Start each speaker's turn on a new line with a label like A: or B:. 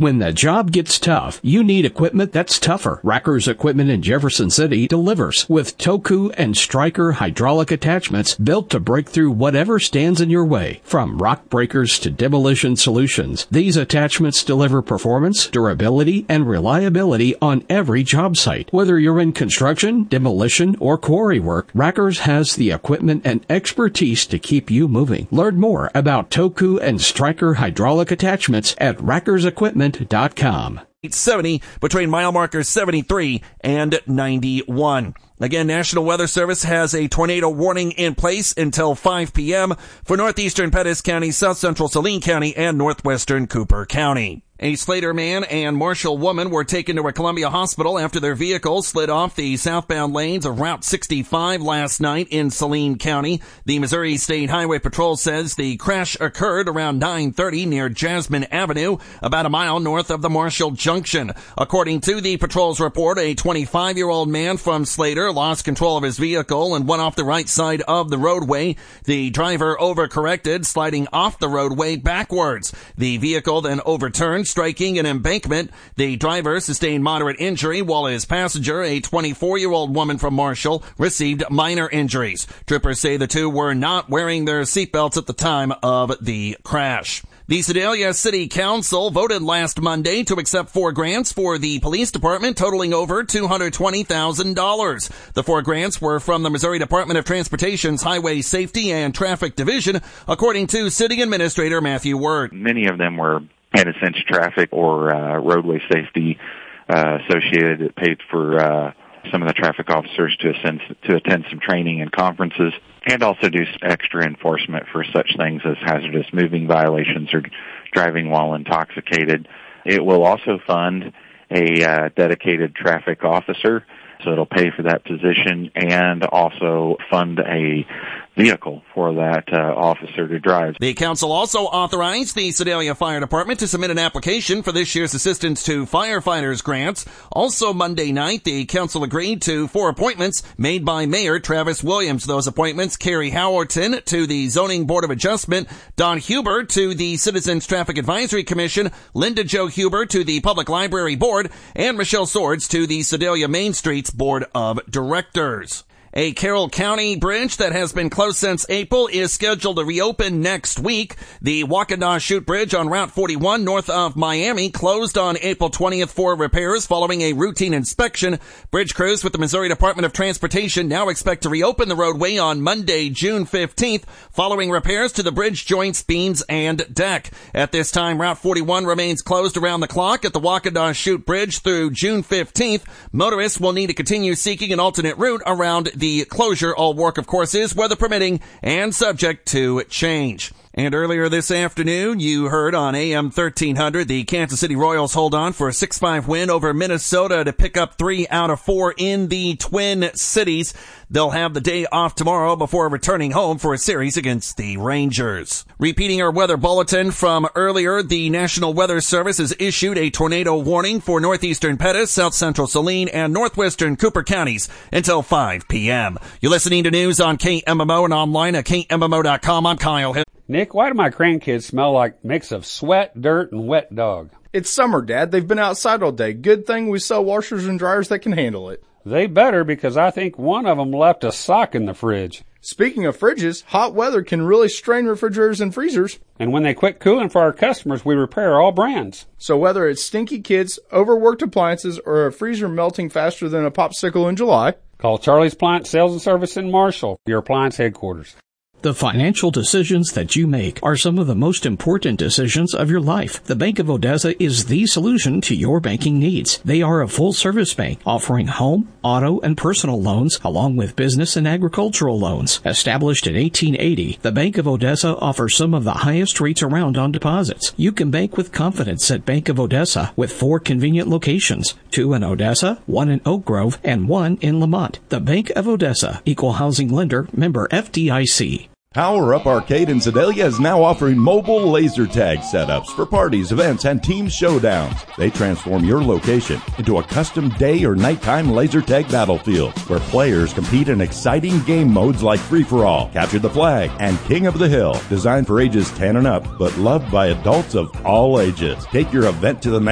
A: When the job gets tough, you need equipment that's tougher. Racker's Equipment in Jefferson City delivers with Toku and Striker hydraulic attachments built to break through whatever stands in your way. From rock breakers to demolition solutions, these attachments deliver performance, durability, and reliability on every job site. Whether you're in construction, demolition, or quarry work, Racker's has the equipment and expertise to keep you moving. Learn more about Toku and Striker hydraulic attachments at rackersequipment.com.
B: 870 between mile markers 73 and 91. Again, National Weather Service has a tornado warning in place until 5 p.m. for northeastern Pettis County, south central Saline County, and northwestern Cooper County. A Slater man and Marshall woman were taken to a Columbia hospital after their vehicle slid off the southbound lanes of Route 65 last night in Saline County. The Missouri State Highway Patrol says the crash occurred around 9:30 near Jasmine Avenue, about a mile north of the Marshall Junction. According to the patrol's report, a 25-year-old man from Slater lost control of his vehicle and went off the right side of the roadway. The driver overcorrected, sliding off the roadway backwards. The vehicle then overturned, striking an embankment. The driver sustained moderate injury, while his passenger, a 24-year-old woman from Marshall, received minor injuries. Troopers say the two were not wearing their seatbelts at the time of the crash. The Sedalia City Council voted last Monday to accept 4 grants for the police department totaling over $220,000. The 4 grants were from the Missouri Department of Transportation's Highway Safety and Traffic Division, according to City Administrator Matthew Word.
C: Many of them were in a sense traffic or roadway safety associated. It paid for some of the traffic officers to attend some training and conferences, and also do extra enforcement for such things as hazardous moving violations or driving while intoxicated. It will also fund a dedicated traffic officer, so it'll pay for that position and also fund a vehicle for that officer to drive.
B: The council also authorized the Sedalia Fire Department to submit an application for this year's Assistance to Firefighters grants. Also Monday night, the council agreed to 4 appointments made by Mayor Travis Williams. Those appointments: Carrie Howerton to the Zoning Board of Adjustment, Don Huber to the Citizens Traffic Advisory Commission, Linda Jo Huber to the Public Library Board, and Michelle Swords to the Sedalia Main Streets Board of Directors. A Carroll County bridge that has been closed since April is scheduled to reopen next week. The Waukena Chute Bridge on Route 41 north of Miami closed on April 20th for repairs following a routine inspection. Bridge crews with the Missouri Department of Transportation now expect to reopen the roadway on Monday, June 15th, following repairs to the bridge joints, beams, and deck. At this time, Route 41 remains closed around the clock at the Waukena Chute Bridge through June 15th. Motorists will need to continue seeking an alternate route around the closure. All work, of course, is weather permitting and subject to change. And earlier this afternoon, you heard on AM 1300, the Kansas City Royals hold on for a 6-5 win over Minnesota to pick up 3 out of 4 in the Twin Cities. They'll have the day off tomorrow before returning home for a series against the Rangers. Repeating our weather bulletin from earlier, the National Weather Service has issued a tornado warning for northeastern Pettis, south central Saline, and northwestern Cooper counties until 5 p.m. You're listening to news on KMMO and online at KMMO.com. I'm Kyle Hill.
D: Nick, why do my grandkids smell like a mix of sweat, dirt, and wet dog?
E: It's summer, Dad. They've been outside all day. Good thing we sell washers and dryers that can handle it.
D: They better, because I think one of them left a sock in the fridge.
E: Speaking of fridges, hot weather can really strain refrigerators and freezers.
D: And when they quit cooling for our customers, we repair all brands.
E: So whether it's stinky kids, overworked appliances, or a freezer melting faster than a popsicle in July,
D: call Charlie's Appliance Sales and Service in Marshall, your appliance headquarters.
A: The financial decisions that you make are some of the most important decisions of your life. The Bank of Odessa is the solution to your banking needs. They are a full-service bank offering home, auto, and personal loans along with business and agricultural loans. Established in 1880, the Bank of Odessa offers some of the highest rates around on deposits. You can bank with confidence at Bank of Odessa with 4 convenient locations, 2 in Odessa, 1 in Oak Grove, and 1 in Lamont. The Bank of Odessa, Equal Housing Lender, member FDIC.
F: Power Up Arcade in Sedalia is now offering mobile laser tag setups for parties, events, and team showdowns. They transform your location into a custom day or nighttime laser tag battlefield where players compete in exciting game modes like Free-for-All, Capture the Flag, and King of the Hill. Designed for ages 10 and up, but loved by adults of all ages. Take your event to the next